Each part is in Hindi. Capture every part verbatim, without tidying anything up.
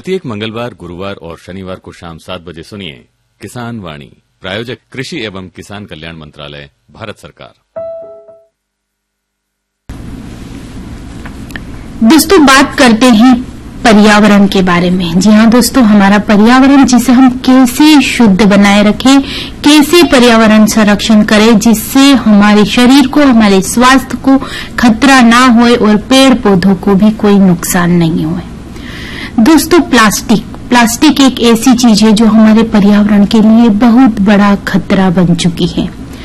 प्रत्येक मंगलवार, गुरुवार और शनिवार को शाम सात बजे सुनिए किसान वाणी। प्रायोजक कृषि एवं किसान कल्याण मंत्रालय, भारत सरकार। दोस्तों, बात करते हैं पर्यावरण के बारे में। जी हाँ दोस्तों, हमारा पर्यावरण जिसे हम कैसे शुद्ध बनाए रखें, कैसे पर्यावरण संरक्षण करें जिससे हमारे शरीर को, हमारे स्वास्थ्य को खतरा ना होए और पेड़ पौधों को भी कोई नुकसान नहीं होए। दोस्तों, प्लास्टिक प्लास्टिक एक ऐसी चीज है जो हमारे पर्यावरण के लिए बहुत बड़ा खतरा बन चुकी है।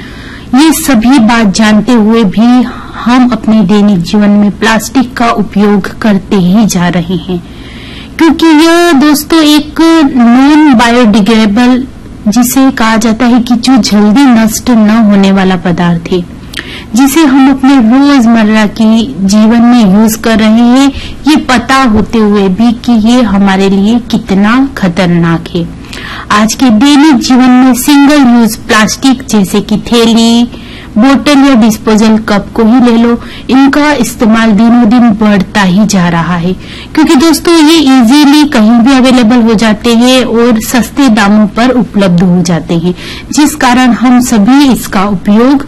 ये सभी बात जानते हुए भी हम अपने दैनिक जीवन में प्लास्टिक का उपयोग करते ही जा रहे हैं, क्योंकि यह दोस्तों एक नॉन बायोडिग्रेडेबल, जिसे कहा जाता है कि जो जल्दी नष्ट न होने वाला पदार्थ है, जिसे हम अपने रोजमर्रा की जीवन में यूज कर रहे हैं, ये पता होते हुए भी कि ये हमारे लिए कितना खतरनाक है। आज के दैनिक जीवन में सिंगल यूज प्लास्टिक जैसे कि थैली, बोतल या डिस्पोजल कप को ही ले लो, इनका इस्तेमाल दिनों दिन बढ़ता ही जा रहा है, क्योंकि दोस्तों ये इजीली कहीं भी अवेलेबल हो जाते हैं और सस्ते दामों पर उपलब्ध हो जाते हैं, जिस कारण हम सभी इसका उपयोग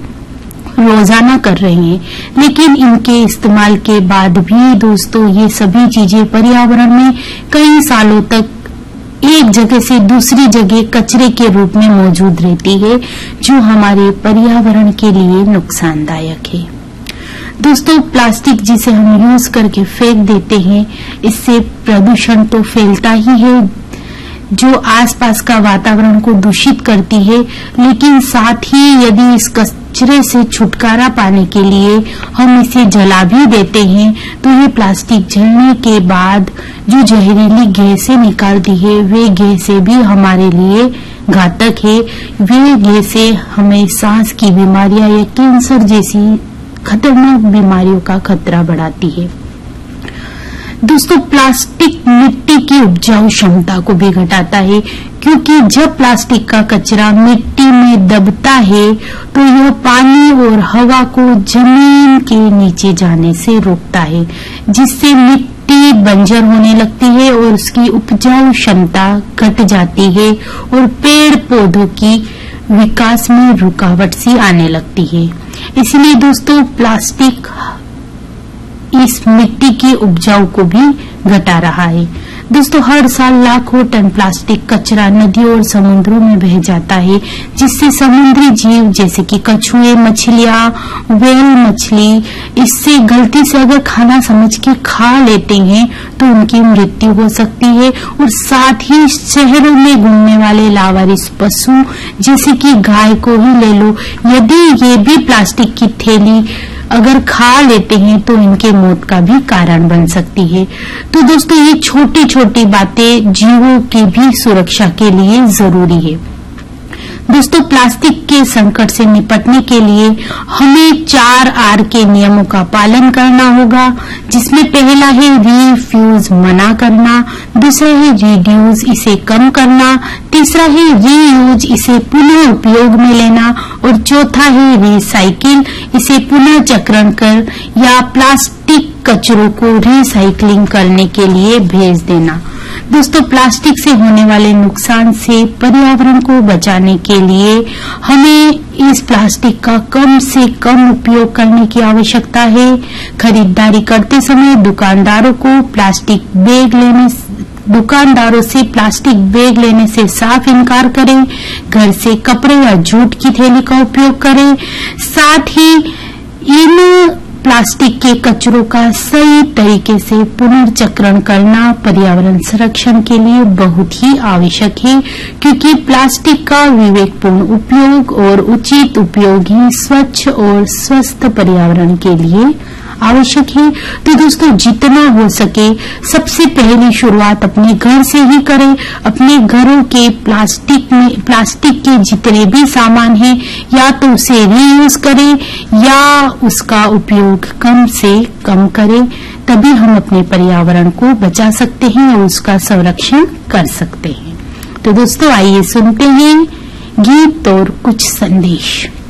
रोजाना कर रहे हैं। लेकिन इनके इस्तेमाल के बाद भी दोस्तों ये सभी चीजें पर्यावरण में कई सालों तक एक जगह से दूसरी जगह कचरे के रूप में मौजूद रहती है, जो हमारे पर्यावरण के लिए नुकसानदायक है। दोस्तों, प्लास्टिक जिसे हम यूज करके फेंक देते हैं, इससे प्रदूषण तो फैलता ही है, जो आसपास का वातावरण को दूषित करती है, लेकिन साथ ही यदि इस कचरे से छुटकारा पाने के लिए हम इसे जला भी देते हैं, तो ये प्लास्टिक जलने के बाद जो जहरीली गैसें निकालती है, वे गैसें भी हमारे लिए घातक है। वे गैसें हमें सांस की बीमारियां या कैंसर जैसी खतरनाक बीमारियों का खतरा बढ़ाती है। दोस्तों, प्लास्टिक मिट्टी की उपजाऊ क्षमता को भी घटाता है, क्योंकि जब प्लास्टिक का कचरा मिट्टी में दबता है तो यह पानी और हवा को जमीन के नीचे जाने से रोकता है, जिससे मिट्टी बंजर होने लगती है और उसकी उपजाऊ क्षमता घट जाती है और पेड़ पौधों की विकास में रुकावट सी आने लगती है। इसलिए दोस्तों, प्लास्टिक इस मिट्टी की उपजाऊ को भी घटा रहा है। दोस्तों, हर साल लाखों टन प्लास्टिक कचरा नदियों और समुद्रों में बह जाता है, जिससे समुद्री जीव जैसे कि कछुए, मछलियां, व्हेल मछली इससे गलती से अगर खाना समझ के खा लेते हैं तो उनकी मृत्यु हो सकती है। और साथ ही शहरों में घूमने वाले लावारिस पशु जैसे कि गाय को ही ले लो, यदि ये भी प्लास्टिक की थैली अगर खा लेते हैं तो इनके मौत का भी कारण बन सकती है। तो दोस्तों, ये छोटी छोटी बातें जीवों की भी सुरक्षा के लिए जरूरी है। दोस्तों, प्लास्टिक के संकट से निपटने के लिए हमें चार आर के नियमों का पालन करना होगा, जिसमें पहला है रीफ्यूज, मना करना, दूसरा है रिड्यूस, इसे कम करना, तीसरा है रीयूज, इसे पुनः उपयोग में लेना, और चौथा है रिसाइकिल, इसे पुनः चक्रण कर या प्लास्टिक कचरों को रिसाइकलिंग करने के लिए भेज देना। दोस्तों, प्लास्टिक से होने वाले नुकसान से पर्यावरण को बचाने के लिए हमें इस प्लास्टिक का कम से कम उपयोग करने की आवश्यकता है। खरीदारी करते समय दुकानदारों को प्लास्टिक बैग लेने दुकानदारों से प्लास्टिक बैग लेने से साफ इनकार करें। घर से कपड़े या जूट की थैली का उपयोग करें। साथ ही इन प्लास्टिक के कचरों का सही तरीके से पुनर्चक्रण करना पर्यावरण संरक्षण के लिए बहुत ही आवश्यक है, क्योंकि प्लास्टिक का विवेकपूर्ण उपयोग और उचित उपयोग ही स्वच्छ और स्वस्थ पर्यावरण के लिए आवश्यक है। तो दोस्तों, जितना हो सके सबसे पहली शुरुआत अपने घर से ही करें। अपने घरों के प्लास्टिक में प्लास्टिक के जितने भी सामान हैं, या तो उसे रीयूज करें या उसका उपयोग कम से कम करें, तभी हम अपने पर्यावरण को बचा सकते हैं और उसका संरक्षण कर सकते हैं। तो दोस्तों, आइए सुनते हैं गीत और कुछ संदेश।